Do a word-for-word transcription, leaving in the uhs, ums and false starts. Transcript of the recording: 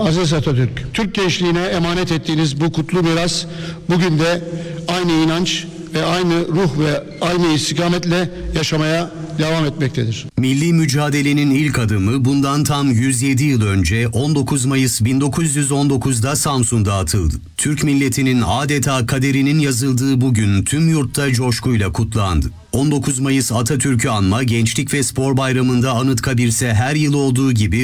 Aziz Atatürk, Türk gençliğine emanet ettiğiniz bu kutlu miras bugün de aynı inanç ve aynı ruh ve aynı istikametle yaşamaya devam etmektedir. Milli mücadelenin ilk adımı bundan tam yüz yedi yıl önce on dokuz Mayıs bin dokuz yüz on dokuz'da Samsun'da atıldı. Türk milletinin adeta kaderinin yazıldığı bugün tüm yurtta coşkuyla kutlandı. on dokuz Mayıs Atatürk'ü anma Gençlik ve Spor Bayramı'nda Anıtkabir'se her yıl olduğu gibi